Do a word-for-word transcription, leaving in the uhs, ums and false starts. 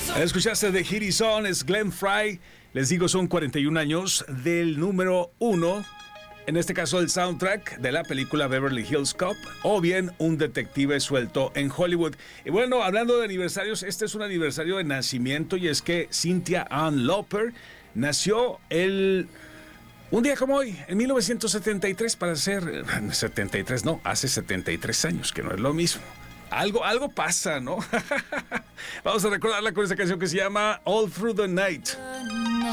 Escuchaste de Hit It On, es Glenn Frey. Les digo, son cuarenta y un años del número uno. En este caso, el soundtrack de la película Beverly Hills Cop, o bien Un detective suelto en Hollywood. Y bueno, hablando de aniversarios, este es un aniversario de nacimiento, y es que Cynthia Ann Lauper nació el... un día como hoy, en mil novecientos setenta y tres, para ser... setenta y tres, no, hace setenta y tres años, que no es lo mismo. Algo, algo pasa, ¿no? Vamos a recordarla con esta canción que se llama All Through the Night.